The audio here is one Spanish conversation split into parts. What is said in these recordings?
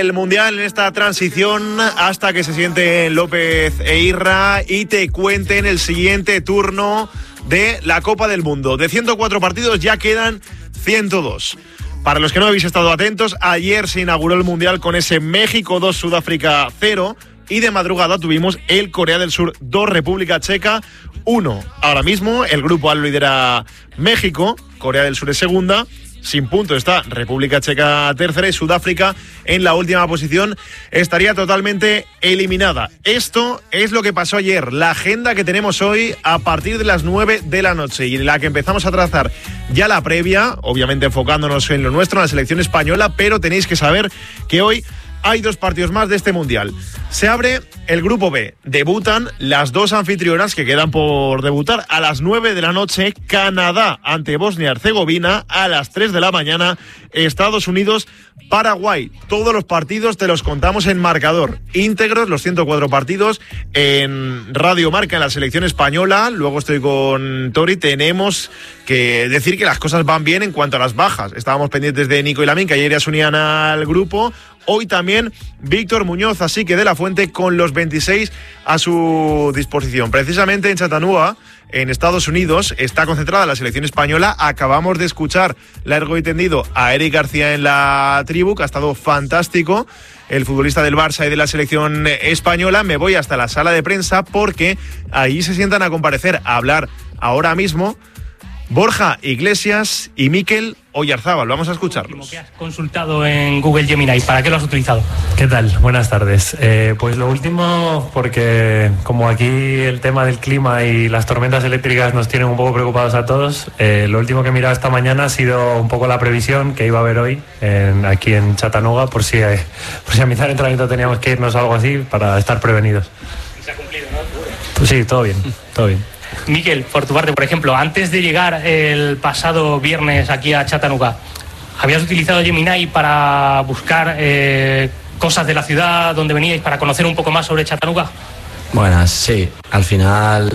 El Mundial en esta transición hasta que se sienten López e Irra y te cuenten el siguiente turno de la Copa del Mundo. De 104 partidos ya quedan 102. Para los que no habéis estado atentos, ayer se inauguró el Mundial con ese México 2, Sudáfrica 0 y de madrugada tuvimos el Corea del Sur 2, República Checa 1. Ahora mismo el grupo A lo lidera México, Corea del Sur es segunda. Sin punto está República Checa tercera y Sudáfrica en la última posición estaría totalmente eliminada. Esto es lo que pasó ayer, la agenda que tenemos hoy a partir de las 9 de la noche y en la que empezamos a trazar ya la previa, obviamente enfocándonos en lo nuestro, en la selección española, pero tenéis que saber que hoy hay 2 partidos más de este Mundial. Se abre el grupo B. Debutan las 2 anfitrionas que quedan por debutar. A las 9 de la noche, Canadá ante Bosnia-Herzegovina. A las 3 de la mañana, Estados Unidos, Paraguay. Todos los partidos te los contamos en marcador. Íntegros, los 104 partidos, en Radio Marca, en la selección española. Luego estoy con Tori. Tenemos que decir que las cosas van bien en cuanto a las bajas. Estábamos pendientes de Nico y Lamin, que ayer ya se unían al grupo. Hoy también Víctor Muñoz, así que de la Fuente con los 26 a su disposición. Precisamente en Chattanooga, en Estados Unidos, está concentrada la selección española. Acabamos de escuchar largo y tendido a Eric García en la tribu, que ha estado fantástico, el futbolista del Barça y de la selección española. Me voy hasta la sala de prensa porque ahí se sientan a comparecer, a hablar ahora mismo Borja Iglesias y Mikel Oyarzábal. Vamos a escucharlos. ¿Qué has consultado en Google Gemini? ¿Para qué lo has utilizado? ¿Qué tal? Buenas tardes. Pues lo último, porque como aquí el tema del clima y las tormentas eléctricas nos tienen un poco preocupados a todos, lo último que he mirado esta mañana ha sido un poco la previsión que iba a haber hoy aquí en Chattanooga, por si a mitad del entrenamiento teníamos que irnos o algo así, para estar prevenidos. ¿Y se ha cumplido, no? Pues sí, todo bien, todo bien. Mikel, por tu parte, por ejemplo, antes de llegar el pasado viernes aquí a Chattanooga, ¿habías utilizado Gemini para buscar cosas de la ciudad donde veníais, para conocer un poco más sobre Chattanooga? Buenas, sí. Al final,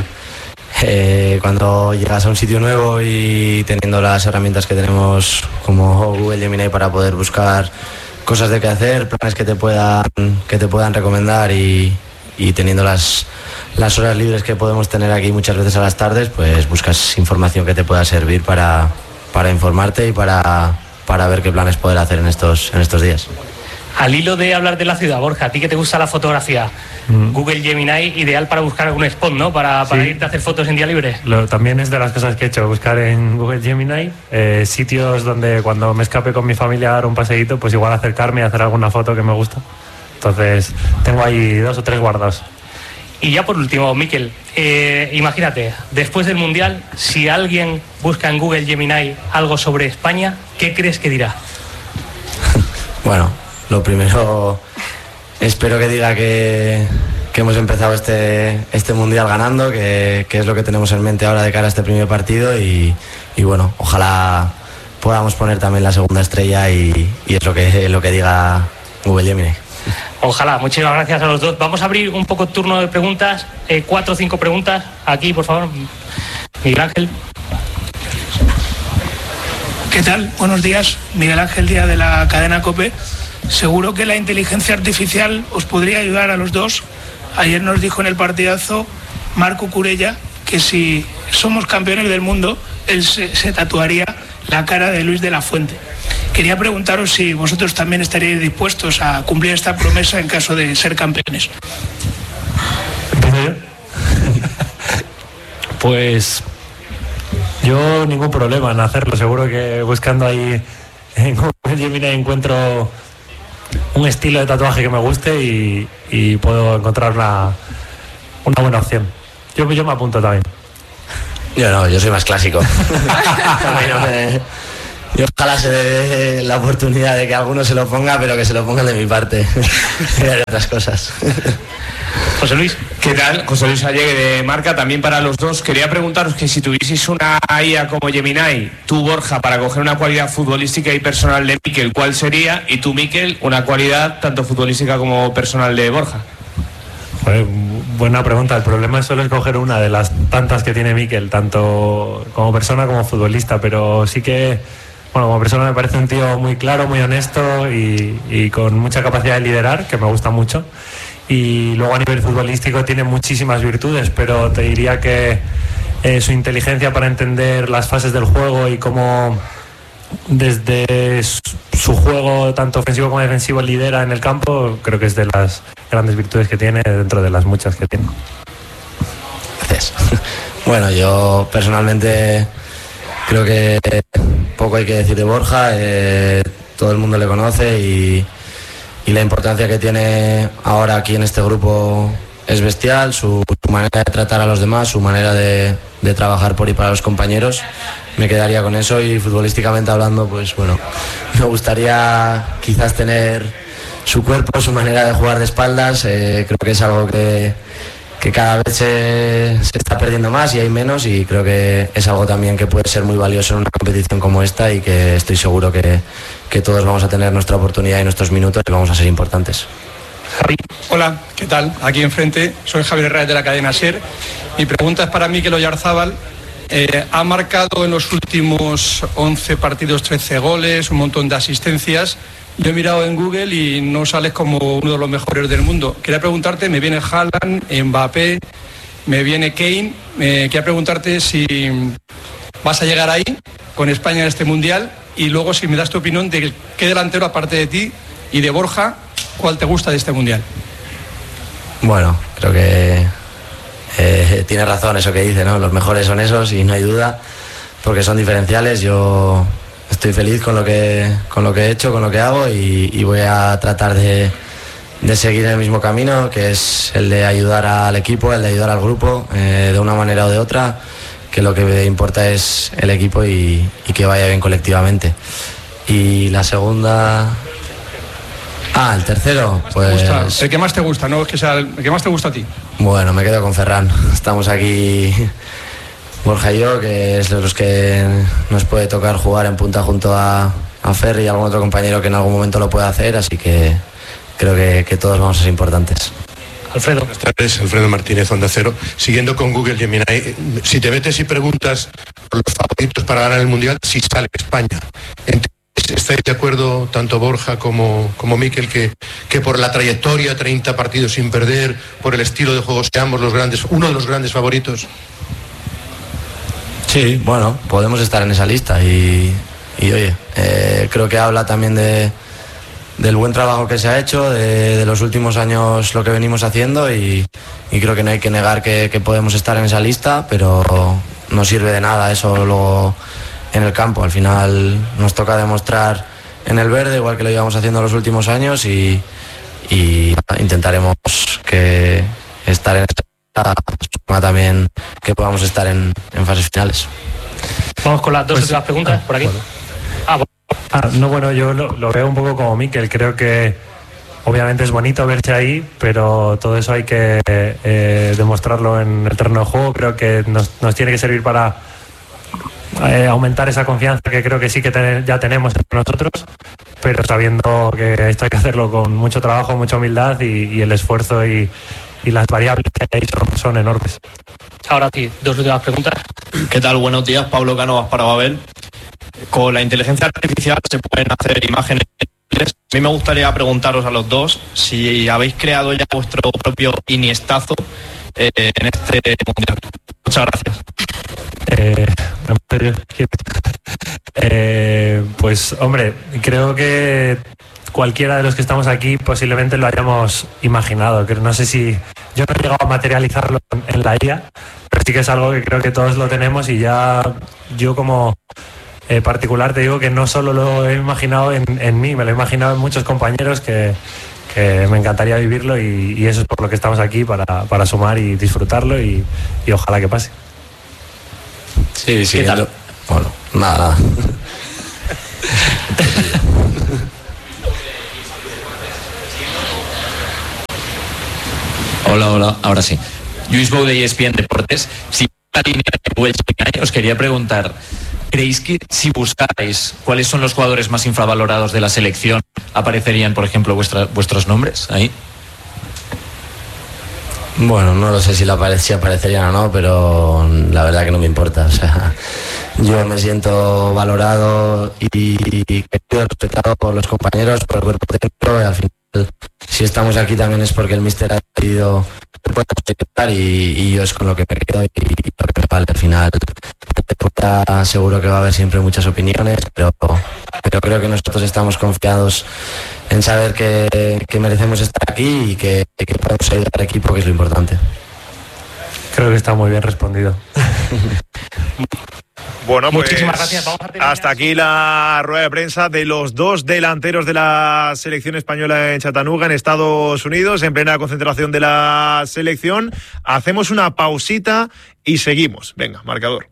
cuando llegas a un sitio nuevo y teniendo las herramientas que tenemos como Google Gemini para poder buscar cosas de qué hacer, planes que te puedan recomendar y teniendo las horas libres que podemos tener aquí muchas veces a las tardes, pues buscas información que te pueda servir para informarte y para ver qué planes poder hacer en estos días. Al hilo de hablar de la ciudad, Borja, a ti que te gusta la fotografía, Google Gemini, ideal para buscar algún spot, ¿no? Para irte a hacer fotos en día libre. También es de las cosas que he hecho, buscar en Google Gemini sitios donde cuando me escape con mi familia a dar un paseíto, pues igual acercarme y hacer alguna foto que me gusta. Entonces tengo ahí 2 o 3 guardados. Y ya por último, Mikel, imagínate, después del Mundial, si alguien busca en Google Gemini algo sobre España, ¿qué crees que dirá? Bueno, lo primero, espero que diga que hemos empezado este Mundial ganando, que es lo que tenemos en mente ahora de cara a este primer partido y bueno, ojalá podamos poner también la segunda estrella y es lo que diga Google Gemini. Ojalá, muchísimas gracias a los dos. Vamos a abrir un poco el turno de preguntas, 4 o 5 preguntas. Aquí, por favor, Miguel Ángel. ¿Qué tal? Buenos días, Miguel Ángel Díaz de la cadena COPE. Seguro que la inteligencia artificial os podría ayudar a los dos. Ayer nos dijo en el partidazo Marco Curella que si somos campeones del mundo, él se tatuaría la cara de Luis de la Fuente. Quería preguntaros si vosotros también estaríais dispuestos a cumplir esta promesa en caso de ser campeones. ¿Empiezo yo? Pues yo ningún problema en hacerlo. Seguro que buscando ahí en Google Gemini encuentro un estilo de tatuaje que me guste y puedo encontrar una buena opción. Yo me apunto también. Yo soy más clásico. Yo ojalá se dé la oportunidad de que alguno se lo ponga, pero que se lo pongan de mi parte. Y de otras cosas. José Luis. ¿Qué tal? José Luis Allegue de Marca, también para los dos. Quería preguntaros que si tuvieseis una IA como Gemini, tú, Borja, para coger una cualidad futbolística y personal de Mikel, ¿cuál sería? Y tú, Mikel, una cualidad tanto futbolística como personal de Borja. Buena pregunta. El problema es solo escoger una de las tantas que tiene Mikel, tanto como persona como futbolista, pero sí que bueno, como persona me parece un tío muy claro, muy honesto y con mucha capacidad de liderar, que me gusta mucho. Y luego a nivel futbolístico tiene muchísimas virtudes, pero te diría que su inteligencia para entender las fases del juego y cómo desde su juego tanto ofensivo como defensivo lidera en el campo, creo que es de las grandes virtudes que tiene dentro de las muchas que tiene. Gracias. Bueno, yo personalmente creo que poco hay que decir de Borja, todo el mundo le conoce y la importancia que tiene ahora aquí en este grupo es bestial, su manera de tratar a los demás, su manera de trabajar por y para los compañeros. Me quedaría con eso y futbolísticamente hablando, pues bueno, me gustaría quizás tener su cuerpo, su manera de jugar de espaldas. Creo que es algo que cada vez se está perdiendo más y hay menos, y creo que es algo también que puede ser muy valioso en una competición como esta, y que estoy seguro que todos vamos a tener nuestra oportunidad y nuestros minutos y vamos a ser importantes. Javi. Hola, ¿qué tal? Aquí enfrente, soy Javier Herrera de la cadena SER. Mi pregunta es para Mikel Oyarzabal. Ha marcado en los últimos 11 partidos 13 goles, un montón de asistencias. Yo he mirado en Google y no sales como uno de los mejores del mundo. Quería preguntarte, me viene Haaland, Mbappé, me viene Kane. Quería preguntarte si vas a llegar ahí con España en este Mundial, y luego si me das tu opinión de qué delantero, aparte de ti y de Borja, ¿cuál te gusta de este Mundial? Bueno, creo que tiene razón eso que dice, ¿no? Los mejores son esos y no hay duda, porque son diferenciales. Yo estoy feliz con lo que he hecho, con lo que hago, y voy a tratar de seguir en el mismo camino, que es el de ayudar al equipo, el de ayudar al grupo, de una manera o de otra, que lo que importa es el equipo y que vaya bien colectivamente. Y la segunda... el tercero, pues... El que más te gusta, ¿no? Es que sea el que más te gusta a ti. Bueno, me quedo con Ferran. Estamos aquí, Borja y yo, que es los que nos puede tocar jugar en punta junto a Fer y algún otro compañero que en algún momento lo pueda hacer, así que creo que todos vamos a ser importantes. Alfredo. Buenas tardes, Alfredo Martínez, Onda Cero. Siguiendo con Google Gemini, si te metes y preguntas por los favoritos para ganar el Mundial, si sale España. ¿Estáis de acuerdo, tanto Borja como Mikel, que por la trayectoria, 30 partidos sin perder, por el estilo de juego, seamos uno de los grandes favoritos? Sí, bueno, podemos estar en esa lista y oye, creo que habla también del buen trabajo que se ha hecho, de los últimos años lo que venimos haciendo, y creo que no hay que negar que podemos estar en esa lista, pero no sirve de nada eso luego en el campo. Al final nos toca demostrar en el verde, igual que lo llevamos haciendo los últimos años, y intentaremos que estar en esta también, que podamos estar en fases finales. Vamos con las dos últimas preguntas por aquí. Bueno. Yo lo veo un poco como Mikel. Creo que obviamente es bonito verse ahí, pero todo eso hay que demostrarlo en el terreno de juego. Creo que nos tiene que servir para aumentar esa confianza que creo que sí que ya tenemos entre nosotros, pero sabiendo que esto hay que hacerlo con mucho trabajo, mucha humildad, y el esfuerzo y las variables que hay son enormes. Ahora sí, dos últimas preguntas. ¿Qué tal? Buenos días, Pablo Cánovas para Babel. Con la inteligencia artificial se pueden hacer imágenes. A mí me gustaría preguntaros a los dos si habéis creado ya vuestro propio Iniestazo en este Mundial. Muchas gracias. Pues hombre, creo que cualquiera de los que estamos aquí posiblemente lo hayamos imaginado. No sé si yo no he llegado a materializarlo en la IA, pero sí que es algo que creo que todos lo tenemos, y ya yo como particular te digo que no solo lo he imaginado en mí, me lo he imaginado en muchos compañeros que me encantaría vivirlo, y eso es por lo que estamos aquí, para sumar y disfrutarlo, y ojalá que pase. Sí, bueno, nada. Hola, ahora sí. Lluís Bou de ESPN Deportes. Si la línea de os quería preguntar, ¿creéis que si buscáis cuáles son los jugadores más infravalorados de la selección, aparecerían, por ejemplo, vuestros nombres ahí? Bueno, no lo sé si aparecerían o no, pero la verdad que no me importa. O sea, yo me siento valorado y querido, respetado por los compañeros, por el cuerpo técnico, y al final, si estamos aquí también es porque el míster ha decidido que pueda estar y yo es con lo que me quedo y lo que me vale. Al final, seguro que va a haber siempre muchas opiniones, pero creo que nosotros estamos confiados en saber que merecemos estar aquí y que podemos ayudar al equipo, que es lo importante. Creo que está muy bien respondido. Bueno, pues muchísimas gracias. Vamos a terminar. Hasta aquí la rueda de prensa de los dos delanteros de la selección española en Chattanooga, en Estados Unidos, en plena concentración de la selección. Hacemos una pausita y seguimos. Venga, marcador.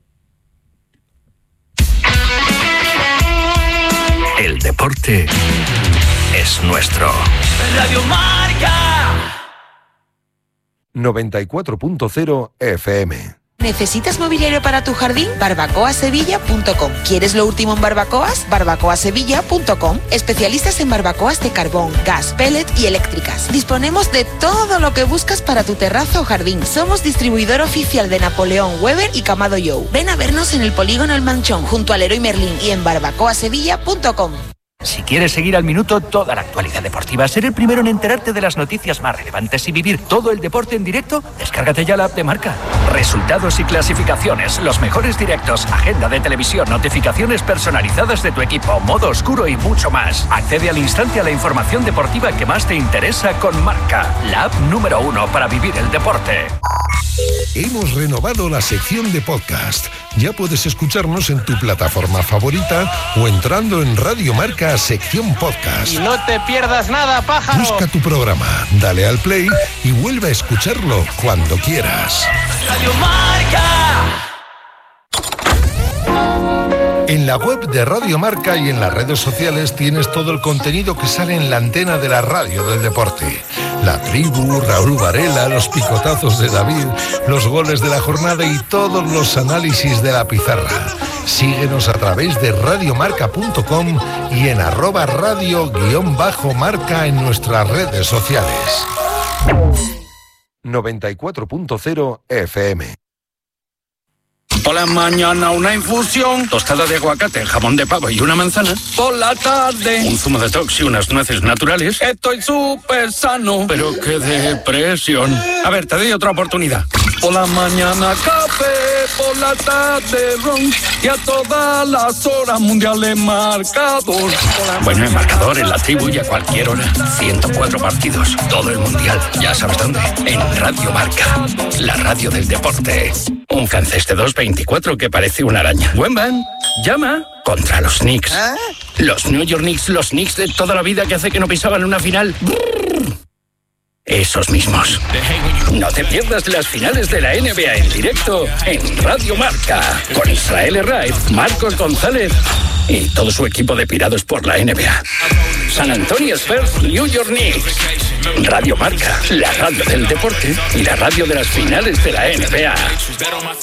El deporte es nuestro. Radio Marca 94.0 FM. ¿Necesitas mobiliario para tu jardín? barbacoasevilla.com. ¿Quieres lo último en barbacoas? barbacoasevilla.com. Especialistas en barbacoas de carbón, gas, pellet y eléctricas. Disponemos de todo lo que buscas para tu terraza o jardín. Somos distribuidor oficial de Napoleón, Weber y Camado Joe. Ven a vernos en el polígono El Manchón, junto al Leroy Merlin, y en barbacoasevilla.com. Si quieres seguir al minuto toda la actualidad deportiva, ser el primero en enterarte de las noticias más relevantes y vivir todo el deporte en directo, descárgate ya la app de Marca. Resultados y clasificaciones, los mejores directos, agenda de televisión, notificaciones personalizadas de tu equipo, modo oscuro y mucho más. Accede al instante a la información deportiva que más te interesa con Marca, la app número 1 para vivir el deporte. Hemos renovado la sección de podcast. Ya puedes escucharnos en tu plataforma favorita o entrando en Radio Marca sección podcast. Y no te pierdas nada, pájaro. Busca tu programa, dale al play y vuelve a escucharlo cuando quieras. Radio Marca. En la web de Radio Marca y en las redes sociales tienes todo el contenido que sale en la antena de la radio del deporte. La tribu, Raúl Varela, los picotazos de David, los goles de la jornada y todos los análisis de la pizarra. Síguenos a través de radiomarca.com y en @radio_marca en nuestras redes sociales. 94.0 FM. Por la mañana una infusión, tostada de aguacate, jamón de pavo y una manzana. Por la tarde un zumo detox y unas nueces naturales. Estoy súper sano, pero qué depresión. A ver, te doy otra oportunidad. Por la mañana café, por la tarde ron y a todas las horas mundiales marcador. Bueno, en marcador, en la tribu y a cualquier hora. 104 partidos, todo el mundial. Ya sabes dónde. En Radio Marca, la radio del deporte. Un francés de 2.24 que parece una araña. Wemban, llama contra los Knicks. ¿Ah? Los New York Knicks, los Knicks de toda la vida que hace que no pisaban una final. Brrr. Esos mismos. No te pierdas las finales de la NBA en directo en Radio Marca. Con Israel Herraiz, Marcos González y todo su equipo de pirados por la NBA. San Antonio Spurs, New York Knicks. Radio Marca, la radio del deporte y la radio de las finales de la NBA.